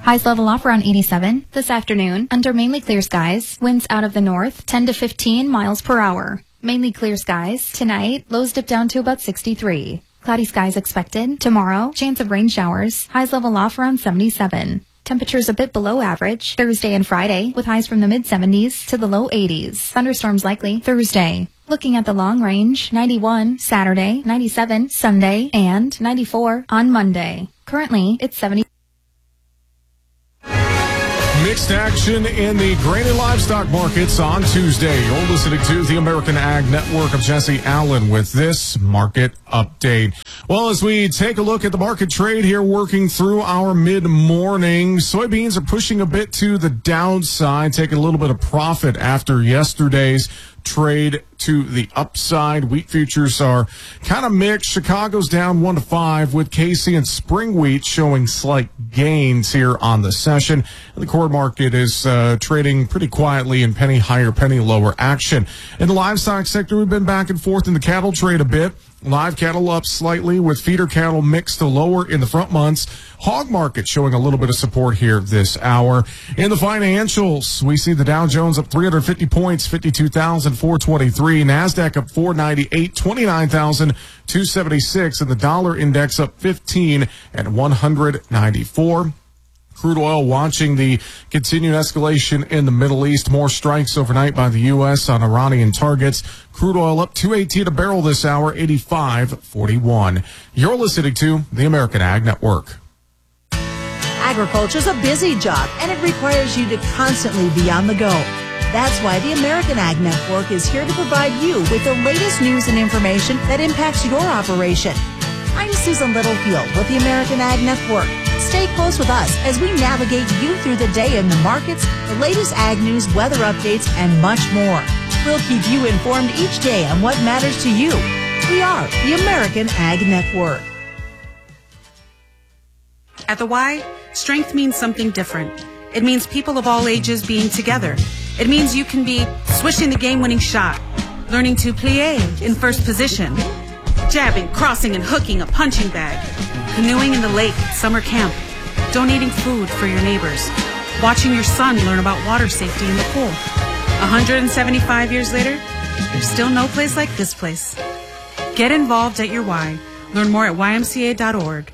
Highs level off around 87. This afternoon, under mainly clear skies, winds out of the north, 10 to 15 miles per hour. Mainly clear skies. Tonight, lows dip down to about 63. Cloudy skies expected. Tomorrow, chance of rain showers. Highs level off around 77. Temperatures a bit below average Thursday and Friday, with highs from the mid-70s to the low 80s. Thunderstorms likely Thursday. Looking at the long range, 91 Saturday, 97 Sunday, and 94 on Monday. Currently, it's 70. Mixed action in the grain and livestock markets on Tuesday. You're listening to the American Ag Network. of Jesse Allen with this market update. Well, as we take a look at the market trade here, working through our mid-morning, soybeans are pushing a bit to the downside, taking a little bit of profit after yesterday's trade to the upside. Wheat futures are kind of mixed. Chicago's down 1 to 5, with Casey and spring wheat showing slight gains here on the session. And the core market is trading pretty quietly in penny higher, penny lower action. In the livestock sector, we've been back and forth in the cattle trade a bit. Live cattle up slightly, with feeder cattle mixed to lower in the front months. Hog market showing a little bit of support here this hour. In the financials, we see the Dow Jones up 350 points, 52,423. NASDAQ up 498, 29,276. And the dollar index up 15 at 194. Crude oil watching the continued escalation in the Middle East. More strikes overnight by the U.S. on Iranian targets. Crude oil up $2.18 a barrel this hour, 85.41. You're listening to the American Ag Network. Agriculture's a busy job, and it requires you to constantly be on the go. That's why the American Ag Network is here to provide you with the latest news and information that impacts your operation. I'm Susan Littlefield with the American Ag Network. Stay close with us as we navigate you through the day in the markets, the latest ag news, weather updates, and much more. We'll keep you informed each day on what matters to you. We are the American Ag Network. At the Y, strength means something different. It means people of all ages being together. It means you can be swishing the game-winning shot, learning to plie in first position, jabbing, crossing, and hooking a punching bag, canoeing in the lake at summer camp, donating food for your neighbors, watching your son learn about water safety in the pool. 175 years later, there's still no place like this place. Get involved at your Y. Learn more at ymca.org.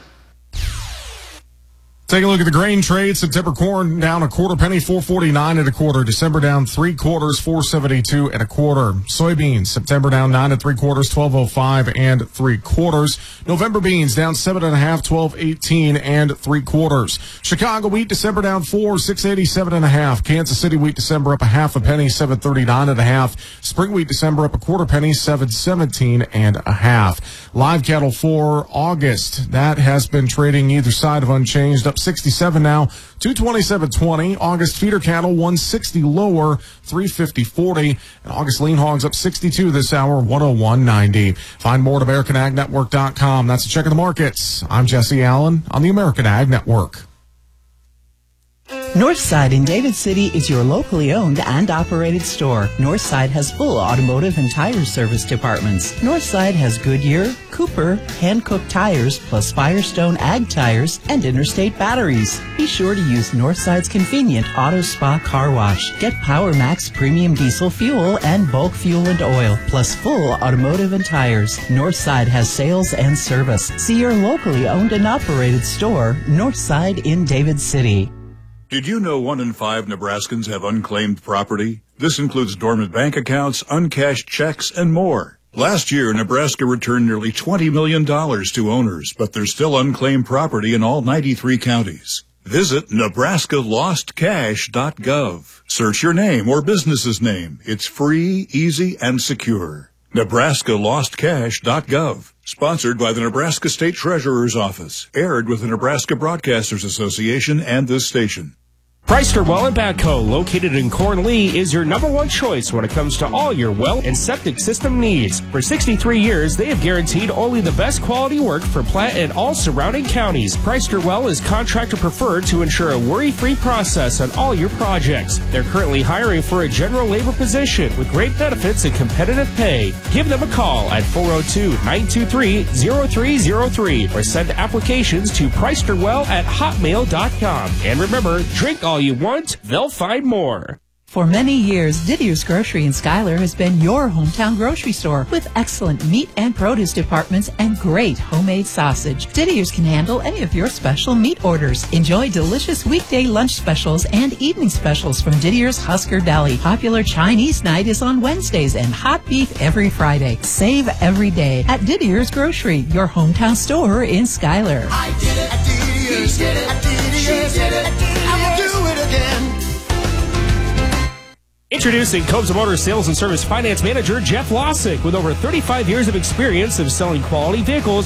Take a look at the grain trade. September corn down a quarter penny, 4.49 and a quarter. December down 3 quarters, 4.72 and a quarter. Soybeans, September down 9 3/4, 12.05 and 3/4. November beans down 7.5, 12.18 and 3/4. Chicago wheat, December down 4, 6.87 and a half. Kansas City wheat, December up a half a penny, 7.39 and a half. Spring wheat, December up a quarter penny, 7.17 and a half. Live cattle for August, that has been trading either side of unchanged, up 67 now, 227.20. August feeder cattle 160 lower, 350.40. And August lean hogs up 62 this hour, 101.90. Find more at AmericanAgNetwork.com. That's a check of the markets. I'm Jesse Allen on the American Ag Network. Northside in David City is your locally owned and operated store. Northside has full automotive and tire service departments. Northside has Goodyear, Cooper, hand-cooked tires, plus Firestone Ag tires and Interstate batteries. Be sure to use Northside's convenient Auto Spa car wash. Get Power Max premium diesel fuel and bulk fuel and oil, plus full automotive and tires. Northside has sales and service. See your locally owned and operated store, Northside in David City. Did you know 1 in 5 Nebraskans have unclaimed property? This includes dormant bank accounts, uncashed checks, and more. Last year, Nebraska returned nearly $20 million to owners, but there's still unclaimed property in all 93 counties. Visit nebraskalostcash.gov. Search your name or business's name. It's free, easy, and secure. nebraskalostcash.gov. Sponsored by the Nebraska State Treasurer's Office. Aired with the Nebraska Broadcasters Association and this station. Preister Well and Backhoe, located in Cornlee, is your number one choice when it comes to all your well and septic system needs. For 63 years, they have guaranteed only the best quality work for Platte and all surrounding counties. Preister Well is contractor preferred to ensure a worry-free process on all your projects. They're currently hiring for a general labor position with great benefits and competitive pay. Give them a call at 402-923-0303 or send applications to preisterwell@hotmail.com. And remember, drink all you want, they'll find more. For many years, Didier's Grocery in Schuyler has been your hometown grocery store with excellent meat and produce departments and great homemade sausage. Didier's can handle any of your special meat orders. Enjoy delicious weekday lunch specials and evening specials from Didier's Husker Deli. Popular Chinese night is on Wednesdays and hot beef every Friday. Save every day at Didier's Grocery, your hometown store in Schuyler. I did it at Didier's. He did it at Didier's. She did it at Didier's. I will do it again. Introducing Cobes Motor Sales and Service Finance Manager Jeff Lossick with over 35 years of experience of selling quality vehicles